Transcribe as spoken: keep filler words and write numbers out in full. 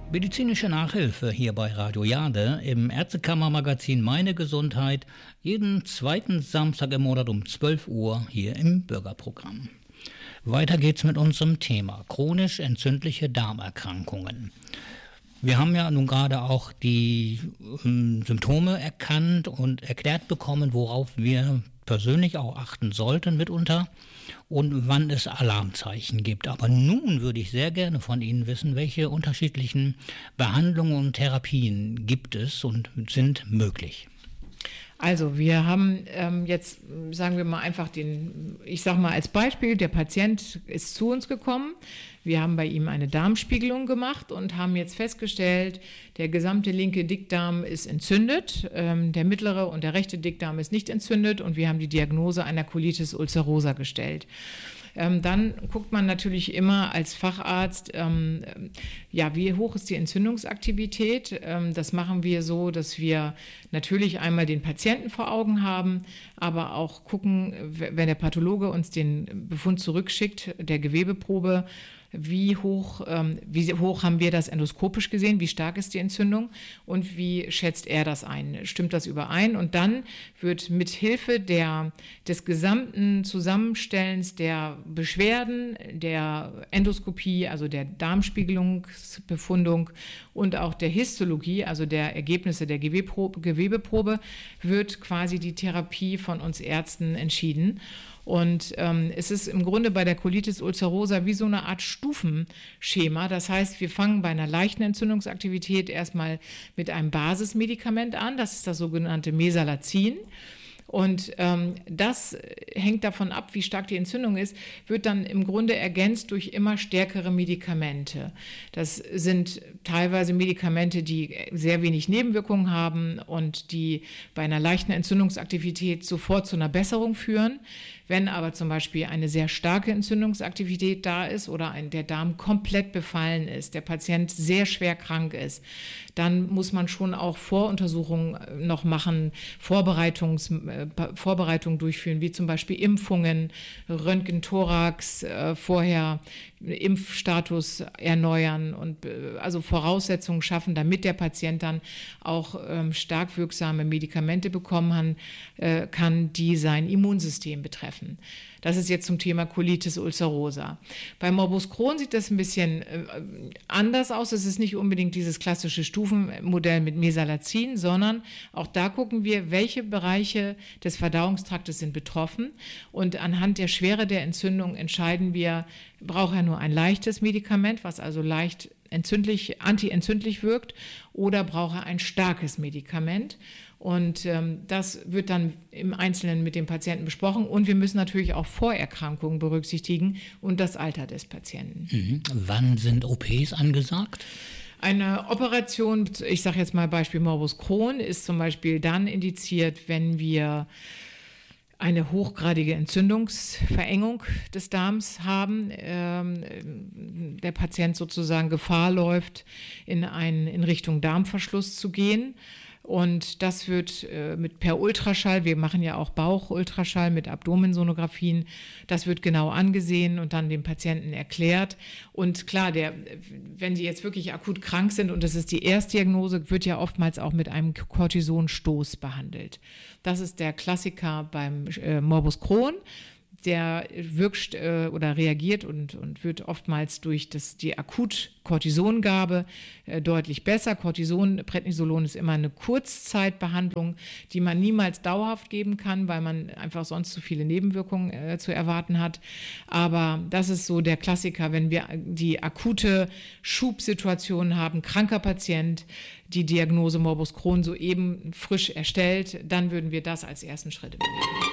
Medizinische Nachhilfe hier bei Radio Jade im Ärztekammermagazin Meine Gesundheit, jeden zweiten Samstag im Monat um zwölf Uhr hier im Bürgerprogramm. Weiter geht's mit unserem Thema chronisch entzündliche Darmerkrankungen. Wir haben ja nun gerade auch die ähm, Symptome erkannt und erklärt bekommen, worauf wir persönlich auch achten sollten mitunter und wann es Alarmzeichen gibt. Aber nun würde ich sehr gerne von Ihnen wissen, welche unterschiedlichen Behandlungen und Therapien gibt es und sind möglich. Also wir haben ähm, jetzt, sagen wir mal einfach den, ich sage mal als Beispiel, der Patient ist zu uns gekommen. Wir haben bei ihm eine Darmspiegelung gemacht und haben jetzt festgestellt, der gesamte linke Dickdarm ist entzündet, ähm, der mittlere und der rechte Dickdarm ist nicht entzündet und wir haben die Diagnose einer Colitis ulcerosa gestellt. Ähm, dann guckt man natürlich immer als Facharzt, ähm, ja, wie hoch ist die Entzündungsaktivität. Ähm, das machen wir so, dass wir natürlich einmal den Patienten vor Augen haben, aber auch gucken, wenn der Pathologe uns den Befund zurückschickt, der Gewebeprobe, wie hoch, ähm, wie hoch haben wir das endoskopisch gesehen, wie stark ist die Entzündung und wie schätzt er das ein? Stimmt das überein? Und dann wird mit Hilfe der, des gesamten Zusammenstellens der Beschwerden, der Endoskopie, also der Darmspiegelungsbefundung und auch der Histologie, also der Ergebnisse der Gewebeprobe, Gewebeprobe, wird quasi die Therapie von uns Ärzten entschieden. Und ähm, es ist im Grunde bei der Colitis ulcerosa wie so eine Art Stufenschema. Das heißt, wir fangen bei einer leichten Entzündungsaktivität erstmal mit einem Basismedikament an. Das ist das sogenannte Mesalazin. Und ähm, das hängt davon ab, wie stark die Entzündung ist, wird dann im Grunde ergänzt durch immer stärkere Medikamente. Das sind teilweise Medikamente, die sehr wenig Nebenwirkungen haben und die bei einer leichten Entzündungsaktivität sofort zu einer Besserung führen. Wenn aber zum Beispiel eine sehr starke Entzündungsaktivität da ist oder ein, der Darm komplett befallen ist, der Patient sehr schwer krank ist, dann muss man schon auch Voruntersuchungen noch machen, Vorbereitungs, äh, Vorbereitungen durchführen, wie zum Beispiel Impfungen, Röntgen-Thorax, äh, vorher Impfstatus erneuern und äh, also Voraussetzungen schaffen, damit der Patient dann auch ähm, stark wirksame Medikamente bekommen kann, äh, kann, die sein Immunsystem betreffen. Das ist jetzt zum Thema Colitis ulcerosa. Bei Morbus Crohn sieht das ein bisschen äh, anders aus. Es ist nicht unbedingt dieses klassische Stufenmodell mit Mesalazin, sondern auch da gucken wir, welche Bereiche des Verdauungstraktes sind betroffen. Und anhand der Schwere der Entzündung entscheiden wir, braucht er nur ein leichtes Medikament, was also leicht entzündlich, antientzündlich wirkt, oder braucht er ein starkes Medikament. Und ähm, das wird dann im Einzelnen mit dem Patienten besprochen. Und wir müssen natürlich auch Vorerkrankungen berücksichtigen und das Alter des Patienten. Mhm. Wann sind O Ps angesagt? Eine Operation, ich sage jetzt mal Beispiel Morbus Crohn, ist zum Beispiel dann indiziert, wenn wir eine hochgradige Entzündungsverengung des Darms haben, ähm, der Patient sozusagen Gefahr läuft, in, ein, in Richtung Darmverschluss zu gehen. Und das wird äh, mit per Ultraschall, wir machen ja auch Bauchultraschall mit Abdomensonographien, das wird genau angesehen und dann dem Patienten erklärt. Und klar, der, wenn die jetzt wirklich akut krank sind und das ist die Erstdiagnose, wird ja oftmals auch mit einem Cortisonstoß behandelt. Das ist der Klassiker beim äh, Morbus Crohn. Der wirkt äh, oder reagiert und, und wird oftmals durch das, die Akut-Cortisongabe äh, deutlich besser. Cortison, Prednisolon ist immer eine Kurzzeitbehandlung, die man niemals dauerhaft geben kann, weil man einfach sonst zu viele Nebenwirkungen äh, zu erwarten hat. Aber das ist so der Klassiker, wenn wir die akute Schubsituation haben, kranker Patient, die Diagnose Morbus Crohn soeben frisch erstellt, dann würden wir das als ersten Schritt nehmen.